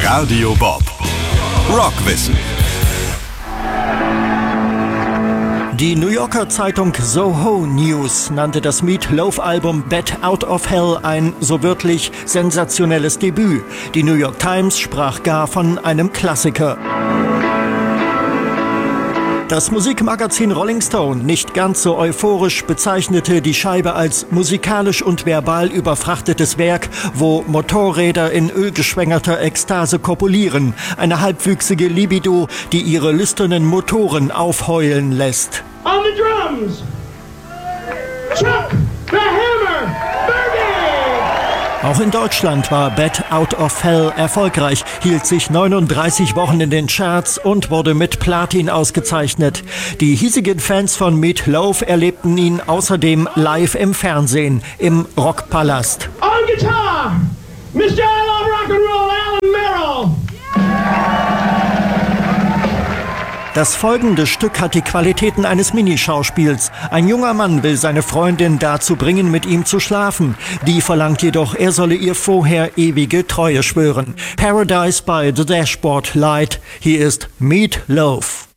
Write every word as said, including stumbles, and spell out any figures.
Radio Bob. Rockwissen. Die New Yorker Zeitung Soho News nannte das Meat Loaf-Album Bat Out of Hell ein, so wörtlich, sensationelles Debüt. Die New York Times sprach gar von einem Klassiker. Das Musikmagazin Rolling Stone, nicht ganz so euphorisch, bezeichnete die Scheibe als musikalisch und verbal überfrachtetes Werk, wo Motorräder in ölgeschwängerter Ekstase kopulieren. Eine halbwüchsige Libido, die ihre lüsternen Motoren aufheulen lässt. On the drums, Chuck the Hammer Berge! Auch in Deutschland war Bat Out of Hell erfolgreich, hielt sich neununddreißig Wochen in den Charts und wurde mit Platin ausgezeichnet. Die hiesigen Fans von Meat Loaf erlebten ihn außerdem live im Fernsehen, im Rockpalast. On guitar, Mister I Love Rock'n'Roll, Alan Merrill! Das folgende Stück hat die Qualitäten eines Minischauspiels. Ein junger Mann will seine Freundin dazu bringen, mit ihm zu schlafen. Die verlangt jedoch, er solle ihr vorher ewige Treue schwören. Paradise by the Dashboard Light. Hier ist Meat Loaf.